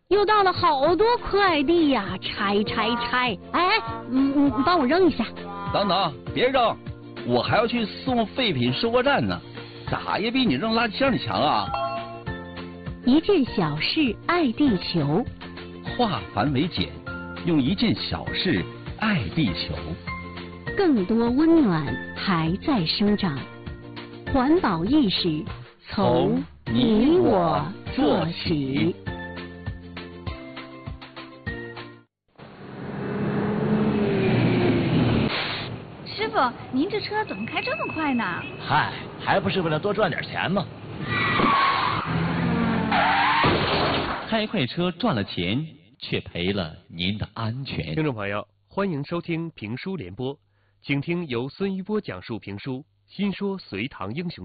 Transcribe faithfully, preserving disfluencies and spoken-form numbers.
又到了好多快递呀，拆拆拆！哎，嗯嗯，帮我扔一下。 等等，别扔，我还要去送废品收货站呢，咋也比你扔垃圾箱里强啊！ 一件小事爱地球， 化繁为简，用一件小事爱地球。 更多温暖还在生长，环保意识从你我做起。 师傅，您这车怎么开这么快呢？ 嗨，还不是为了多赚点钱吗？ 开快车赚了钱，却赔了您的安全。 听众朋友，欢迎收听评书联播，请听由孙一波讲述评书《新说隋唐英雄传》。